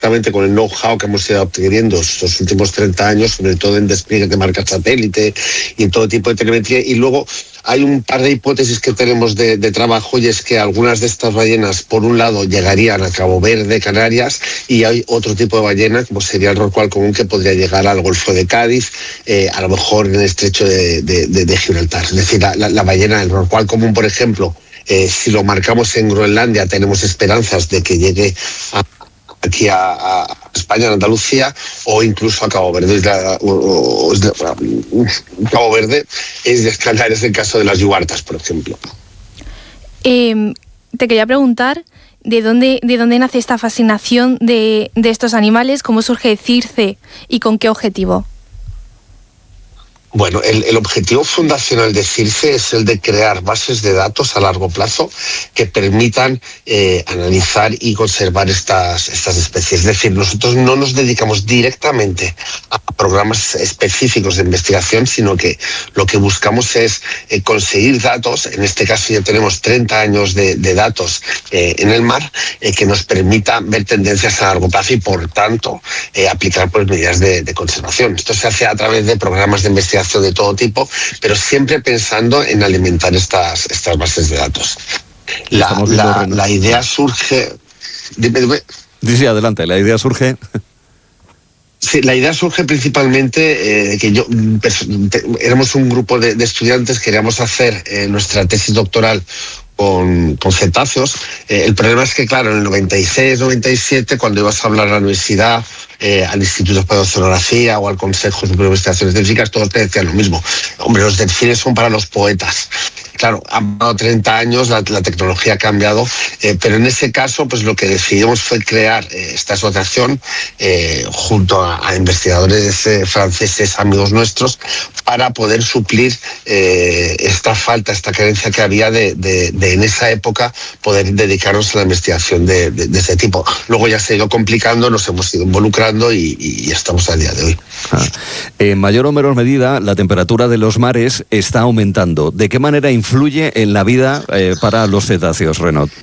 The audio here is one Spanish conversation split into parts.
con el know-how que hemos ido obteniendo estos últimos 30 años, sobre todo en despliegue de marca satélite y en todo tipo de telemetría. Y luego hay un par de hipótesis que tenemos de trabajo, y es que algunas de estas ballenas, por un lado, llegarían a Cabo Verde, Canarias, y hay otro tipo de ballena, como sería el rorcual común, que podría llegar al Golfo de Cádiz, a lo mejor en el estrecho de Gibraltar. Es decir, la ballena, el rorcual común, por ejemplo, si lo marcamos en Groenlandia, tenemos esperanzas de que llegue aquí a España, a Andalucía, o incluso a Cabo Verde. Cabo Verde es de Canarias en caso de las yuartas, por ejemplo. Te quería preguntar, ¿de dónde nace esta fascinación de estos animales? ¿Cómo surge CIRCE y con qué objetivo? Bueno, el objetivo fundacional de CIRCE es el de crear bases de datos a largo plazo que permitan analizar y conservar estas especies. Es decir, nosotros no nos dedicamos directamente a programas específicos de investigación, sino que lo que buscamos es conseguir datos. En este caso ya tenemos 30 años de datos en el mar, que nos permita ver tendencias a largo plazo y, por tanto, aplicar medidas de conservación. Esto se hace a través de programas de investigación de todo tipo, pero siempre pensando en alimentar estas bases de datos. La idea surge... Dime. Sí, adelante, la idea surge... Sí, la idea surge principalmente que éramos un grupo de estudiantes, queríamos hacer nuestra tesis doctoral con cetáceos. El problema es que, claro, en el 96, 97, cuando ibas a hablar a la universidad, al Instituto de Oceanografía o al Consejo Superior de Investigaciones Científicas, todos te decían lo mismo. Hombre, los delfines son para los poetas. Claro, han pasado 30 años, la tecnología ha cambiado, pero en ese caso, pues lo que decidimos fue crear esta asociación junto a investigadores franceses, amigos nuestros, para poder suplir esta falta, esta carencia que había de en esa época poder dedicarnos a la investigación de este tipo. Luego ya se ha ido complicando, nos hemos ido involucrando y estamos al día de hoy. En mayor o menor medida, la temperatura de los mares está aumentando. ¿De qué manera influye en la vida para los cetáceos, Renaud?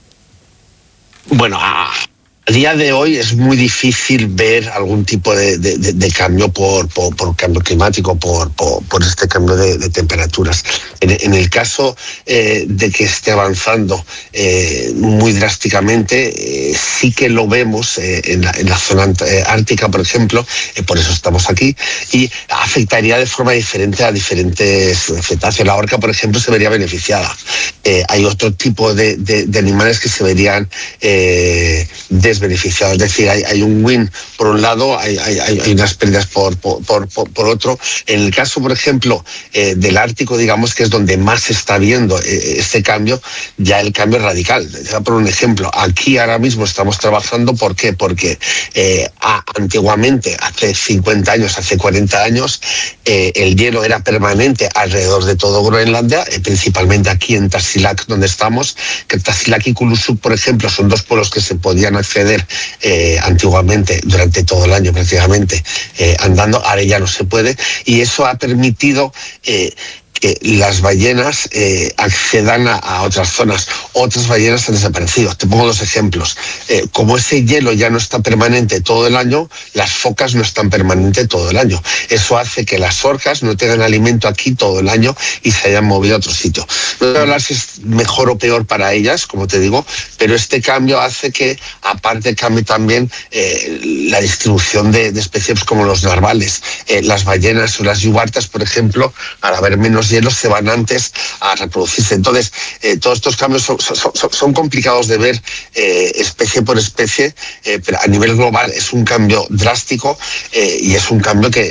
Bueno, a día de hoy es muy difícil ver algún tipo de cambio por cambio climático, por este cambio de temperaturas. En el caso de que esté avanzando muy drásticamente, sí que lo vemos en la zona ártica, por ejemplo, por eso estamos aquí, y afectaría de forma diferente a diferentes cetáceos. La orca, por ejemplo, se vería beneficiada. Hay otro tipo de animales que se verían desbeneficiados. Es decir, hay un win por un lado, hay unas pérdidas por otro. En el caso, por ejemplo, del Ártico, digamos que es donde más se está viendo este cambio, ya el cambio es radical. Por un ejemplo, aquí ahora mismo estamos trabajando, ¿por qué? Porque antiguamente, hace 50 años, hace 40 años, el hielo era permanente alrededor de todo Groenlandia, principalmente aquí en Tasiilaq, donde estamos, que Tasiilaq y Kulusuk, por ejemplo, son dos pueblos que se podían acceder antiguamente durante todo el año prácticamente andando. Ahora ya no se puede, y eso ha permitido que las ballenas accedan a otras zonas. Otras ballenas han desaparecido. Te pongo dos ejemplos. Como ese hielo ya no está permanente todo el año, las focas no están permanentes todo el año. Eso hace que las orcas no tengan alimento aquí todo el año y se hayan movido a otro sitio. No voy a hablar si es mejor o peor para ellas, como te digo, pero este cambio hace que, aparte, cambie también la distribución de especies como los narvales. Las ballenas o las yubartas, por ejemplo, al haber menos hielo, se van antes a reproducirse. Entonces, todos estos cambios son complicados de ver especie por especie, pero a nivel global es un cambio drástico y es un cambio que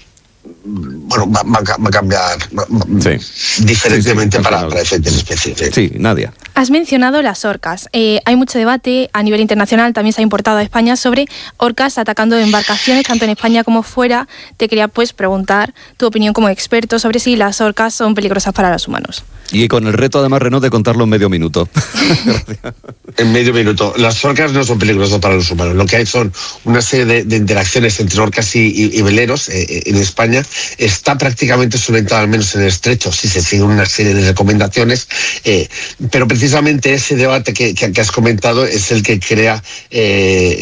va a cambiar diferentemente para diferentes especies. Sí, Nadia. Has mencionado las orcas. Hay mucho debate a nivel internacional, también se ha importado a España, sobre orcas atacando embarcaciones, tanto en España como fuera. Te quería preguntar tu opinión como experto sobre si las orcas son peligrosas para los humanos. Y con el reto, además, Renaud, de contarlo en medio minuto. En medio minuto. Las orcas no son peligrosas para los humanos. Lo que hay son una serie de interacciones entre orcas y veleros en España. Está prácticamente solventado, al menos en el estrecho, si se siguen una serie de recomendaciones. Pero precisamente ese debate que has comentado es el que crea